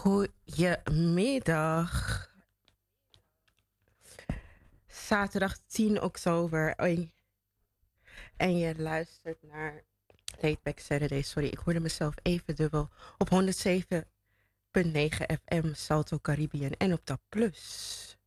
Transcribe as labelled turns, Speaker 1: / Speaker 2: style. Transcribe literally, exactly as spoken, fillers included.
Speaker 1: Goedemiddag. Zaterdag tien oktober. Oi. En je luistert naar Laidback Saturday. Sorry, ik hoorde mezelf even dubbel. Op honderdzeven komma negen F M Salto Caribbean en op dat plus.